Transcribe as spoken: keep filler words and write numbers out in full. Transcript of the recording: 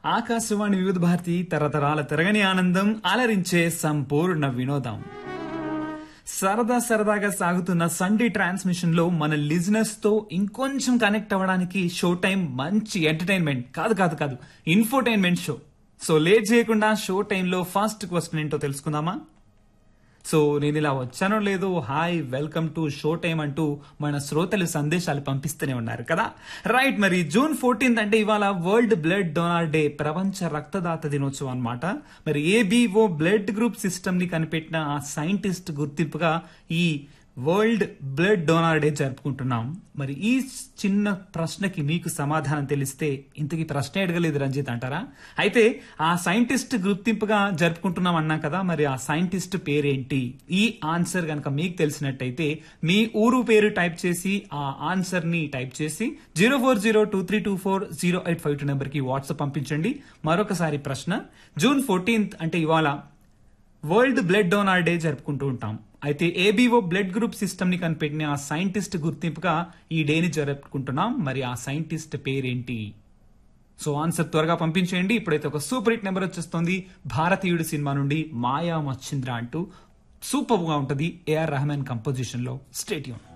ఆకాశవాణి వివిధ భారతి తరతరాల తిరగని ఆనందం అలరించే సంపూర్ణ వినోదం. సరదా సరదాగా సాగుతున్న సండే ట్రాన్స్మిషన్ లో మన లిజనర్స్ తో ఇంకొంచెం కనెక్ట్ అవ్వడానికి షో టైం మంచి ఎంటర్టైన్మెంట్ కాదు కాదు కాదు ఇన్ఫోటైన్మెంట్ షో. సో లేట్ చేయకుండా షో టైంలో ఫస్ట్ క్వశ్చన్ ఏంటో తెలుసుకుందామా? సో నేను ఇలా వచ్చానో లేదో hi welcome to show time అంటూ మన శ్రోతలు సందేశాలు పంపిస్తూనే ఉన్నారు కదా. రైట్, మరి జూన్ ఫోర్టీన్త్ అంటే ఇవాళ వరల్డ్ బ్లడ్ డోనార్ డే, ప్రపంచ రక్తదాత దినోత్సవం అన్నమాట. మరి ఏబిఓ బ్లడ్ గ్రూప్ సిస్టమ్ ని కనిపెట్టిన ఆ సైంటిస్ట్ గుర్తింపుగా ఈ వరల్డ్ బ్లడ్ డోనార్ డే జరుపుకుంటున్నాం. మరి ఈ చిన్న ప్రశ్నకి మీకు సమాధానం తెలిస్తే ఇంతకీ ప్రశ్న అడగలేదు రంజిత్ అంటారా? అయితే ఆ సైంటిస్ట్ గుర్తింపుగా జరుపుకుంటున్నాం అన్నా కదా, మరి ఆ సైంటిస్ట్ పేరేంటి? ఈ ఆన్సర్ కనుక మీకు తెలిసినట్టయితే మీ ఊరు పేరు టైప్ చేసి ఆ ఆన్సర్ ని టైప్ చేసి zero four zero two three two four zero eight five two number కి వాట్సాప్ పంపించండి. మరొకసారి ప్రశ్న, జూన్ ఫోర్టీన్త్ అంటే ఇవాళ వరల్డ్ బ్లడ్ డోనార్ డే జరుపుకుంటూ ఉంటాం. అయితే ఏబిఓ బ్లడ్ గ్రూప్ సిస్టమ్ ని కనిపెట్టిన ఆ సైంటిస్ట్ గుర్తింపుగా ఈ డేని జరుపుకుంటున్నాం. మరి ఆ సైంటిస్ట్ పేరేంటి? సో ఆన్సర్ త్వరగా పంపించేయండి. ఇప్పుడైతే ఒక సూపర్ హిట్ నెంబర్ వచ్చేస్తుంది భారతీయుడు సినిమా నుండి మాయా మచ్చింద్ర అంటూ. సూపర్ గా ఉంటది ఏఆర్ రెహమాన్ కంపోజిషన్ లో. Stay tune.